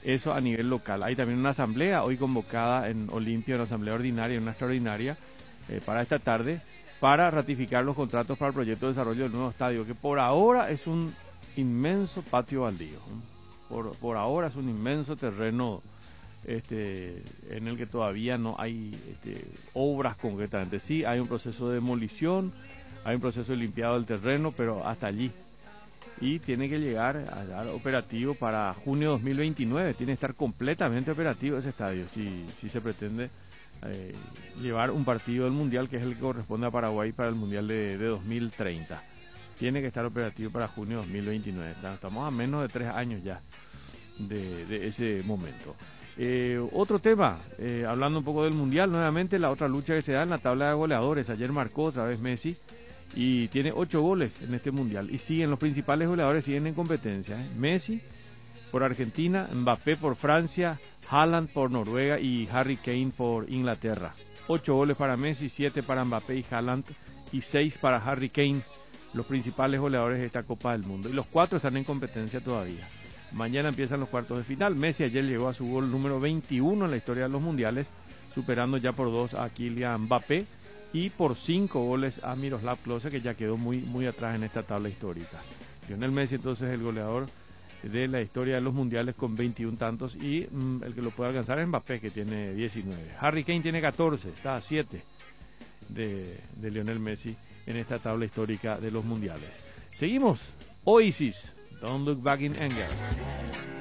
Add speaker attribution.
Speaker 1: Eso a nivel local. Hay también una asamblea hoy convocada en Olimpia, una asamblea ordinaria, una extraordinaria, para esta tarde, para ratificar los contratos para el proyecto de desarrollo del nuevo estadio, que por ahora es un inmenso patio baldío. Por ahora es un inmenso terreno en el que todavía no hay obras concretamente. Sí, hay un proceso de demolición, hay un proceso de limpiado del terreno, pero hasta allí. Y tiene que llegar a dar operativo para junio de 2029. Tiene que estar completamente operativo ese estadio, si se pretende llevar un partido del Mundial, que es el que corresponde a Paraguay para el Mundial de 2030. Tiene que estar operativo para junio de 2029. Estamos a menos de 3 años ya de ese momento. Otro tema, hablando un poco del Mundial, nuevamente la otra lucha que se da en la tabla de goleadores. Ayer marcó otra vez Messi y tiene 8 goles en este Mundial. Y siguen los principales goleadores, siguen en competencia. Messi por Argentina, Mbappé por Francia, Haaland por Noruega y Harry Kane por Inglaterra. 8 goles para Messi, 7 para Mbappé y Haaland y 6 para Harry Kane, los principales goleadores de esta Copa del Mundo. Y los 4 están en competencia todavía. Mañana empiezan los cuartos de final. Messi ayer llegó a su gol número 21 en la historia de los mundiales, superando ya por 2 a Kylian Mbappé y por 5 goles a Miroslav Klose, que ya quedó muy atrás en esta tabla histórica. Lionel Messi entonces el goleador de la historia de los mundiales con 21 tantos y el que lo puede alcanzar es Mbappé, que tiene 19. Harry Kane tiene 14, está a 7 de Lionel Messi en esta tabla histórica de los mundiales. Seguimos. Oasis, Don't Look Back in Anger.